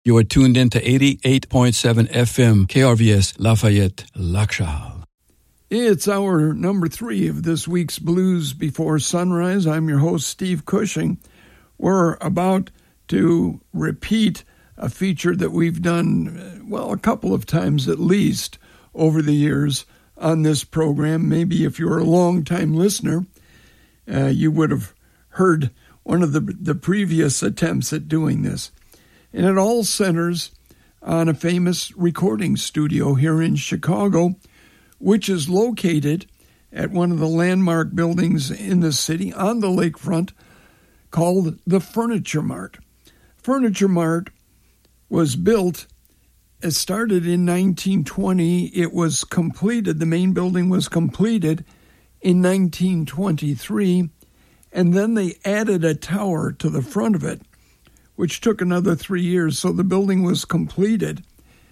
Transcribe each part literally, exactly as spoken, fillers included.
You are tuned in to eighty-eight point seven F M, K R V S, Lafayette, Lakshal. It's hour number three of this week's Blues Before Sunrise. I'm your host, Steve Cushing. We're about to repeat a feature that we've done, well, a couple of times at least over the years on this program. Maybe if you're a long-time listener, uh, you would have heard one of the, the previous attempts at doing this. And it all centers on a famous recording studio here in Chicago, which is located at one of the landmark buildings in the city on the lakefront called the Furniture Mart. Furniture Mart was built, it started in nineteen twenty. It was completed, the main building was completed in nineteen twenty-three, and then they added a tower to the front of it, which took another three years. So the building was completed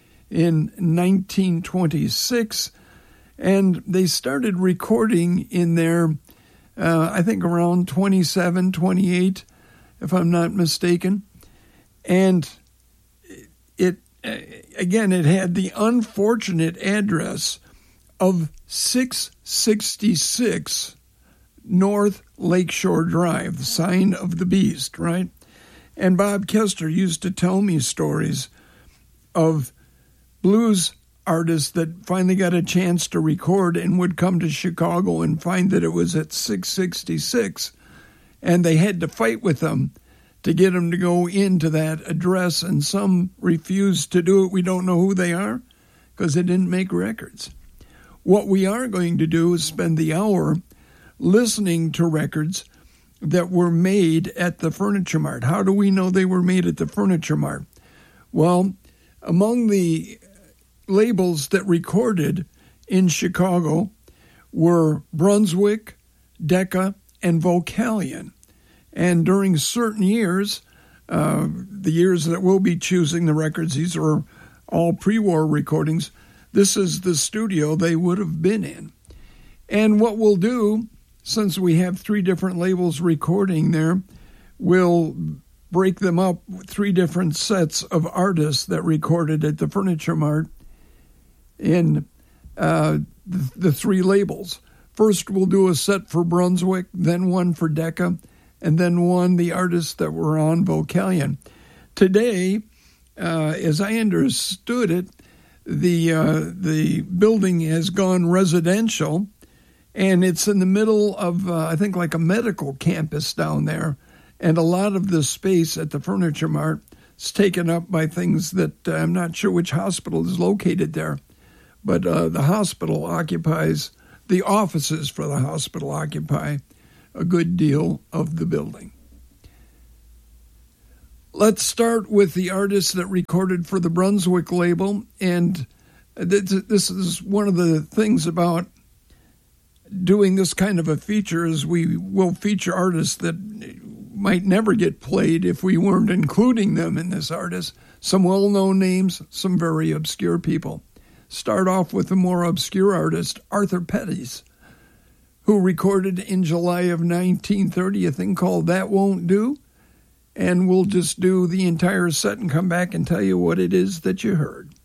in nineteen twenty-six, and they started recording in there, uh, I think around twenty-seven, twenty-eight, if I'm not mistaken. And it, again, it had the unfortunate address of six sixty-six North Lakeshore Drive, the sign of the beast, right? And Bob Kester used to tell me stories of blues artists that finally got a chance to record and would come to Chicago and find that it was at six sixty-six, and they had to fight with them to get them to go into that address, and some refused to do it. We don't know who they are because they didn't make records. What we are going to do is spend the hour listening to records that were made at the Furniture Mart. How do we know they were made at the Furniture Mart? Well, among the labels that recorded in Chicago were Brunswick, Decca, and Vocalion. And during certain years, uh, the years that we'll be choosing the records, these are all pre-war recordings, this is the studio they would have been in. And what we'll do, since we have three different labels recording there, we'll break them up with three different sets of artists that recorded at the Furniture Mart in uh, the, the three labels. First, we'll do a set for Brunswick, then one for Decca, and then one, the artists that were on Vocalion. Today, uh, as I understood it, the uh, the building has gone residential, and it's in the middle of, uh, I think, like a medical campus down there. And a lot of the space at the Furniture Mart is taken up by things that uh, I'm not sure which hospital is located there. But uh, the hospital occupies, the offices for the hospital occupy a good deal of the building. Let's start with the artist that recorded for the Brunswick label. And this is one of the things about doing this kind of a feature, is we will feature artists that might never get played if we weren't including them in this artist. Some well-known names, some very obscure people. Start off with a more obscure artist, Arthur Pettis, who recorded in July of nineteen thirty a thing called That Won't Do. And we'll just do the entire set and come back and tell you what it is that you heard.